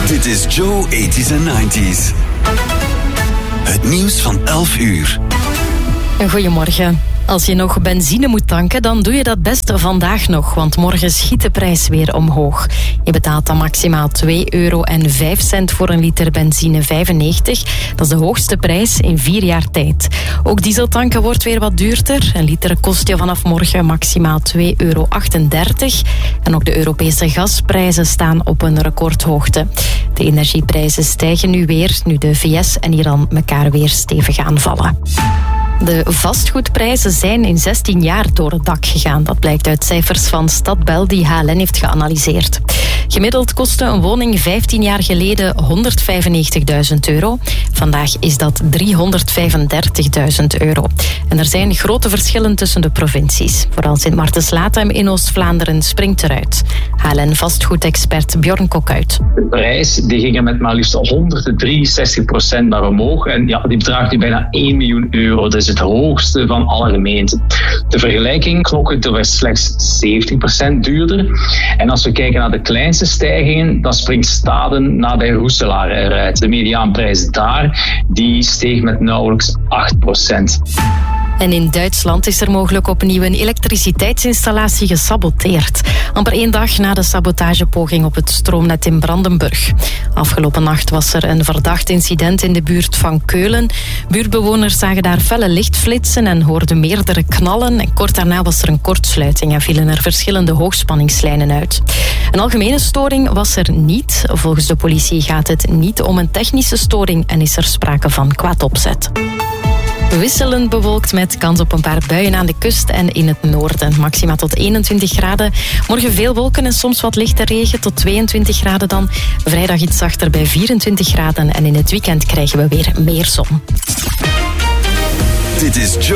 Dit is Joe 80s en 90s. Het nieuws van 11 uur. Goedemorgen. Als je nog benzine moet tanken, dan doe je dat best vandaag nog, want morgen schiet de prijs weer omhoog. Je betaalt dan maximaal €2,05 voor een liter benzine 95. Dat is de hoogste prijs in 4 jaar tijd. Ook dieseltanken wordt weer wat duurder. Een liter kost je vanaf morgen maximaal €2,38. En ook de Europese gasprijzen staan op een recordhoogte. De energieprijzen stijgen nu weer, nu de VS en Iran elkaar weer stevig aanvallen. De vastgoedprijzen zijn in 16 jaar door het dak gegaan. Dat blijkt uit cijfers van Stadbel die HLN heeft geanalyseerd. Gemiddeld kostte een woning 15 jaar geleden €195.000. Vandaag is dat €335.000. En er zijn grote verschillen tussen de provincies. Vooral Sint-Maartens-Latem in Oost-Vlaanderen springt eruit. HLN-vastgoedexpert Bjorn Kokuit. De prijs die ging er met maar liefst 163% naar omhoog. En ja, die bedraagt nu bijna €1 miljoen. Dat is het hoogste van alle gemeenten. De vergelijking klokken er slechts 70% duurder. En als we kijken naar de kleinste stijgingen, dan springt Staden naar de Roeselaar eruit. De mediaanprijs daar, die steeg met nauwelijks 8%. En in Duitsland is er mogelijk opnieuw een elektriciteitsinstallatie gesaboteerd. Amper 1 dag na de sabotagepoging op het stroomnet in Brandenburg. Afgelopen nacht was er een verdacht incident in de buurt van Keulen. Buurtbewoners zagen daar felle lichtflitsen en hoorden meerdere knallen. En kort daarna was er een kortsluiting en vielen er verschillende hoogspanningslijnen uit. Een algemene storing was er niet. Volgens de politie gaat het niet om een technische storing en is er sprake van kwaad opzet. Wisselend bewolkt met kans op een paar buien aan de kust en in het noorden. Maxima tot 21 graden. Morgen veel wolken en soms wat lichte regen tot 22 graden dan. Vrijdag iets zachter bij 24 graden en in het weekend krijgen we weer meer zon. Dit is Joe.